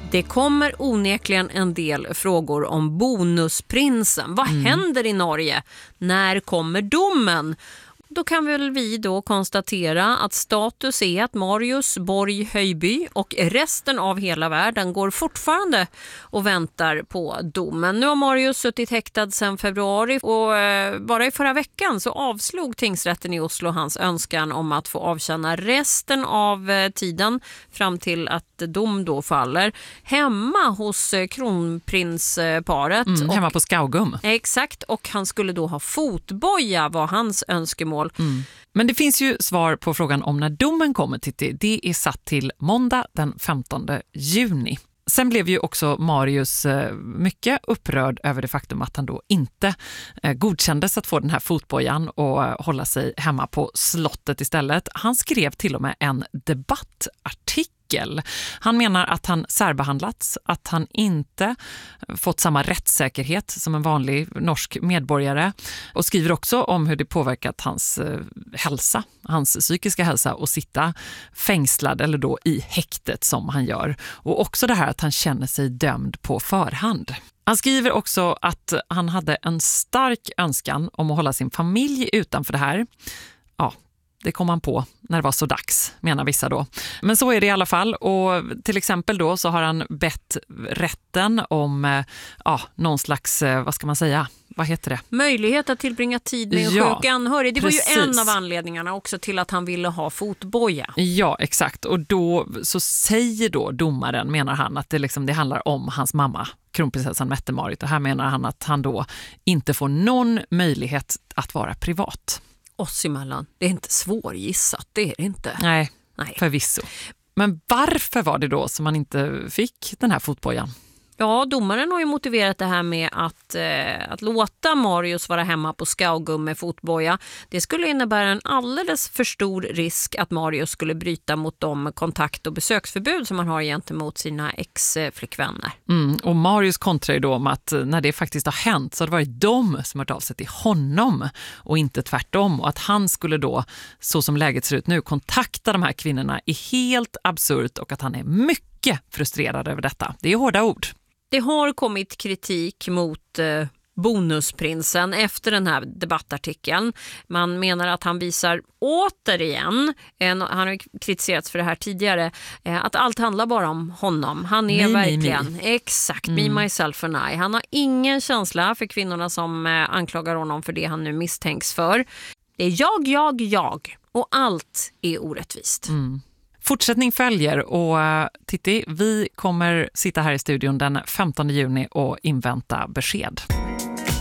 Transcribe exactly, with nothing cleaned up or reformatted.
Det kommer onekligen en del frågor om bonusprinsen. Vad mm. händer i Norge? När kommer domen? Då kan väl vi då konstatera att status är att Marius Borg Höjby och resten av hela världen går fortfarande och väntar på domen. Nu har Marius suttit häktad sedan februari och eh, bara i förra veckan så avslog tingsrätten i Oslo hans önskan om att få avtjäna resten av eh, tiden fram till att dom då faller hemma hos eh, kronprinsparet. Mm, och, hemma på Skaugum. Exakt, och han skulle då ha fotboja var hans önskemål. Mm. Men det finns ju svar på frågan om när domen kommer, Titti. Det är satt till måndag den femtonde juni. Sen blev ju också Marius mycket upprörd över det faktum att han då inte godkändes att få den här fotbojan och hålla sig hemma på slottet istället. Han skrev till och med en debattartikel. Han menar att han särbehandlats, att han inte fått samma rättssäkerhet som en vanlig norsk medborgare och skriver också om hur det påverkat hans eh, hälsa, hans psykiska hälsa att sitta fängslad eller då i häktet som han gör. Och också det här att han känner sig dömd på förhand. Han skriver också att han hade en stark önskan om att hålla sin familj utanför det här. Ja, det kom han på när det var så dags, menar vissa då. Men så är det i alla fall, och till exempel då så har han bett rätten om ja, någon slags, vad ska man säga, vad heter det? Möjlighet att tillbringa tid med en ja, sjuk anhörig. Det precis. var ju en av anledningarna också till att han ville ha fotboja. Ja, exakt. Och då så säger då domaren, menar han, att det, liksom, det handlar om hans mamma, kronprinsessan Mette-Marit. Och här menar han att han då inte får någon möjlighet att vara privat. Oss emellan. Det är inte svårgissat, det är det inte. Nej, Nej, förvisso. Men varför var det då som man inte fick den här fotbojan? Ja, domaren har ju motiverat det här med att, eh, att låta Marius vara hemma på Skaugum med fotboja. Det skulle innebära en alldeles för stor risk att Marius skulle bryta mot de kontakt- och besöksförbud som man har gentemot sina ex-flickvänner. Mm, och Marius kontrar ju då om att när det faktiskt har hänt så har det varit de som har hört av sig till honom och inte tvärtom. Och att han skulle då, så som läget ser ut nu, kontakta de här kvinnorna är helt absurt och att han är mycket frustrerad över detta. Det är hårda ord. Det har kommit kritik mot eh, bonusprinsen efter den här debattartikeln. Man menar att han visar återigen, en, han har kritiserats för det här tidigare, eh, att allt handlar bara om honom. Han är me, verkligen, me, me. exakt, mm. me, myself and I. Han har ingen känsla för kvinnorna som eh, anklagar honom för det han nu misstänks för. Det är jag, jag, jag. Och allt är orättvist. Mm. Fortsättning följer och Titti, vi kommer sitta här i studion den femtonde juni och invänta besked.